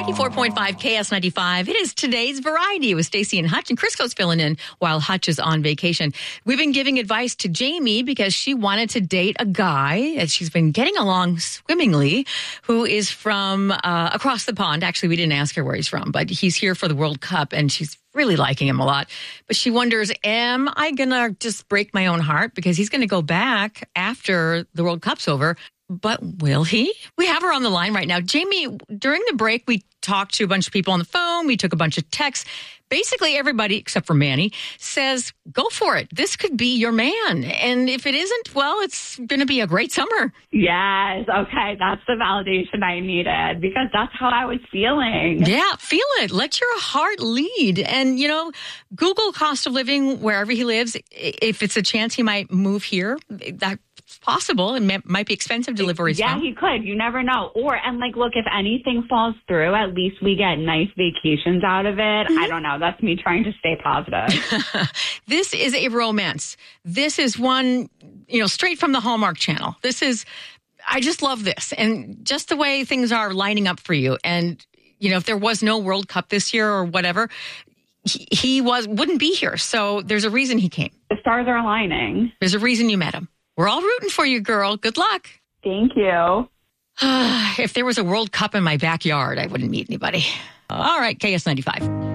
94.5 KS95. It is today's Variety with Stacey and Hutch, and Crisco's filling in while Hutch is on vacation. We've been giving advice to Jamie because she wanted to date a guy, and she's been getting along swimmingly, who is from across the pond. Actually, we didn't ask her where he's from, but he's here for the World Cup, and she's really liking him a lot. But she wonders, am I going to just break my own heart because he's going to go back after the World Cup's over? But will he? We have her on the line right now. Jamie, during the break, we talked to a bunch of people on the phone. We took a bunch of texts. Basically, everybody, except for Manny, says, go for it. This could be your man. And if it isn't, well, it's going to be a great summer. Yes. Okay. That's the validation I needed because that's how I was feeling. Yeah. Feel it. Let your heart lead. And, you know, Google cost of living wherever he lives. If it's a chance he might move here, that's possible. It might be expensive to live where he's from. Yeah, he could. You never know. Look, if anything falls through, at least we get nice vacations out of it. Mm-hmm. I don't know. That's me trying to stay positive. This is a romance. This is one, straight from the Hallmark Channel. I just love this. And just the way things are lining up for you. And, if there was no World Cup this year or whatever, he wouldn't be here. So there's a reason he came. The stars are aligning. There's a reason you met him. We're all rooting for you, girl. Good luck. Thank you. If there was a World Cup in my backyard, I wouldn't meet anybody. All right, KS95.